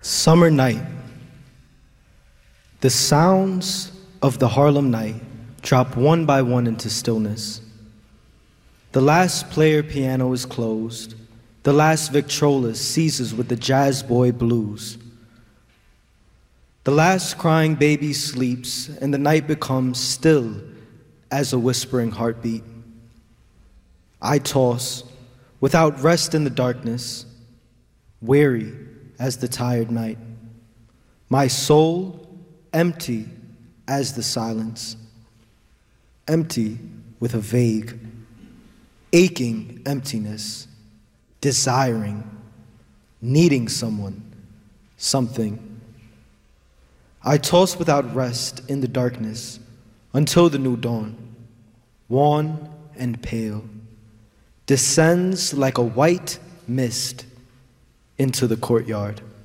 Summer night. The sounds of the Harlem night drop one by one into stillness. The last player piano is closed. The last Victrola ceases with the jazz boy blues. The last crying baby sleeps, and the night becomes still as a whispering heartbeat. I toss, without rest in the darkness, weary as the tired night, my soul empty as the silence, empty with a vague, aching emptiness, desiring, needing someone, something. I toss without rest in the darkness until the new dawn, wan and pale, descends like a white mist into the courtyard.